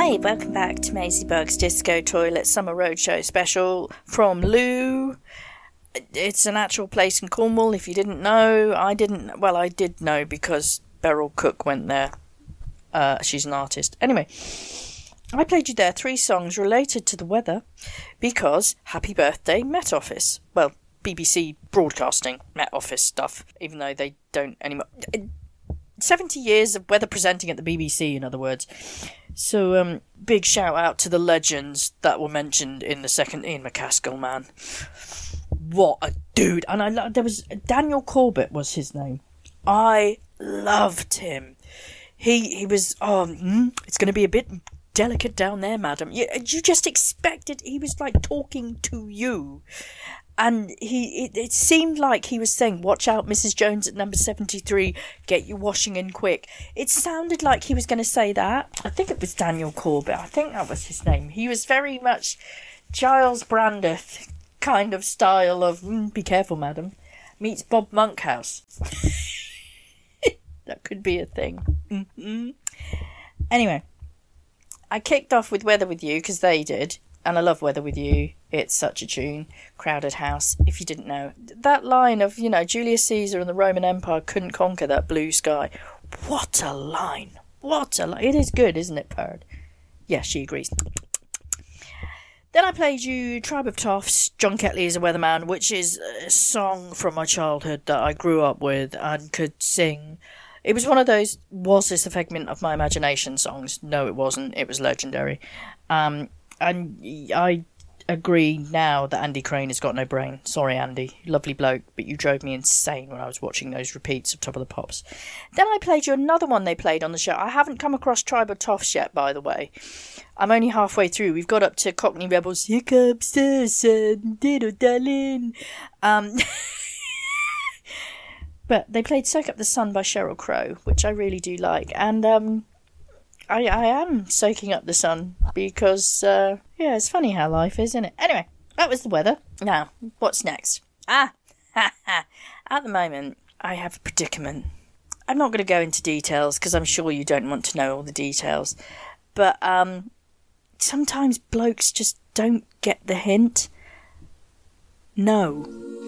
Hey, welcome back to Maisie Bug's Disco Toilet Summer Roadshow special from Lou. It's an actual place in Cornwall, if you didn't know. I did know because Beryl Cook went there. She's an artist. Anyway, I played you there 3 songs related to the weather because Happy Birthday Met Office. Well, BBC Broadcasting Met Office stuff, even though they don't anymore. 70 years of weather presenting at the BBC, in other words. So, big shout out to the legends that were mentioned in the second. Ian McCaskill, man. What a dude. And there was Daniel Corbett was his name. I loved him. He was, it's going to be a bit delicate down there, madam. You just expected, he was like talking to you. And it seemed like he was saying, watch out, Mrs. Jones at number 73, get your washing in quick. It sounded like he was going to say that. I think it was Daniel Corbett. I think that was his name. He was very much Giles Brandreth kind of style of, be careful, madam, meets Bob Monkhouse. That could be a thing. Mm-hmm. Anyway, I kicked off with Weather With You, because they did. And I love Weather With You. It's such a tune. Crowded House, if you didn't know. That line of, Julius Caesar and the Roman Empire couldn't conquer that blue sky. What a line. What a line. It is good, isn't it, Perd? Yeah, she agrees. Then I played you Tribe of Toffs, John Ketley is a Weatherman, which is a song from my childhood that I grew up with and could sing. It was one of those, was this a figment of my imagination songs? No, it wasn't. It was legendary. And I agree now that Andy Crane has got no brain. Sorry, Andy. Lovely bloke, but you drove me insane when I was watching those repeats of Top of the Pops. Then I played you another one they played on the show. I haven't come across Tribe of Toffs yet, by the way. I'm only halfway through. We've got up to Cockney Rebels. Here comes the sun, diddle darling. But they played Soak Up the Sun by Sheryl Crow, which I really do like. And I am soaking up the sun because, it's funny how life is, isn't it? Anyway, that was the weather. Now, what's next? At the moment, I have a predicament. I'm not going to go into details because I'm sure you don't want to know all the details. But sometimes blokes just don't get the hint. No.